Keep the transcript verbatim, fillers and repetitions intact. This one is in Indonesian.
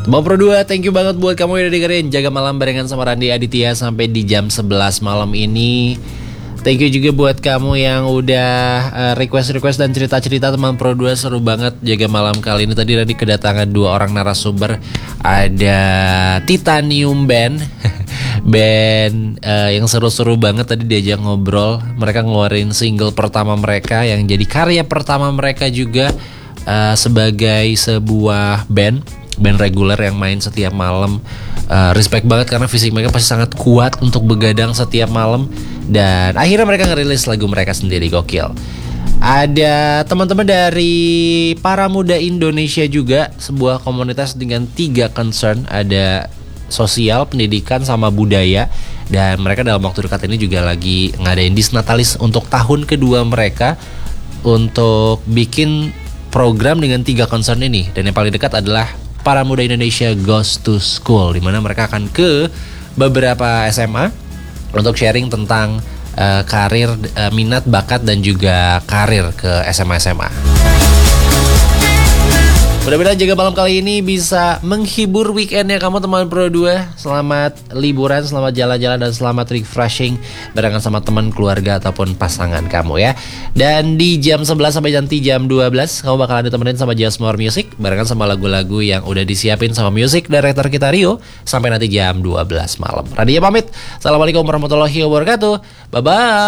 Teman Pro dua, thank you banget buat kamu yang udah dengerin Jaga Malam barengan sama Randy Aditya sampai di jam sebelas malam ini. Thank you juga buat kamu yang udah uh, request-request dan cerita-cerita teman Pro dua. Seru banget Jaga Malam kali ini. Tadi Randy kedatangan dua orang narasumber. Ada Titanium Band Band uh, yang seru-seru banget. Tadi diajak ngobrol. Mereka ngeluarin single pertama mereka yang jadi karya pertama mereka juga uh, sebagai sebuah band Band reguler yang main setiap malam. uh, Respect banget karena fisik mereka pasti sangat kuat untuk begadang setiap malam. Dan akhirnya mereka ngerilis lagu mereka sendiri, gokil. Ada teman-teman dari Para Muda Indonesia juga, sebuah komunitas dengan tiga concern. Ada sosial, pendidikan, sama budaya. Dan mereka dalam waktu dekat ini juga lagi ngadain Disnatalis untuk tahun kedua mereka, untuk bikin program dengan tiga concern ini. Dan yang paling dekat adalah Para Muda Indonesia Goes to School, di mana mereka akan ke beberapa S M A untuk sharing tentang uh, karir, uh, minat, bakat, dan juga karir ke S M A-S M A. Mudah-mudahan Jaga Malam kali ini bisa menghibur weekendnya kamu teman Pro dua. Selamat liburan, selamat jalan-jalan, dan selamat refreshing barengan sama teman, keluarga, ataupun pasangan kamu ya. Dan di jam sebelas sampai nanti jam dua belas kamu bakalan ditemenin sama Just More Music barengan sama lagu-lagu yang udah disiapin sama music director kita Rio sampai nanti jam dua belas malam. Radia pamit. Assalamualaikum warahmatullahi wabarakatuh. Bye-bye.